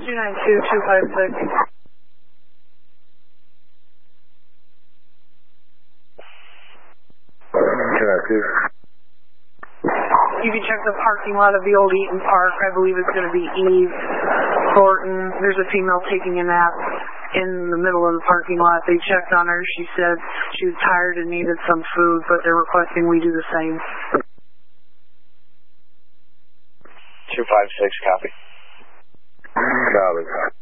292-256. You can check the parking lot of the old Eaton Park. I believe it's going to be Eve Thornton. There's a female taking a nap in the middle of the parking lot. They checked on her. She said she was tired and needed some food, but they're requesting we do the same. 256, copy. Copy.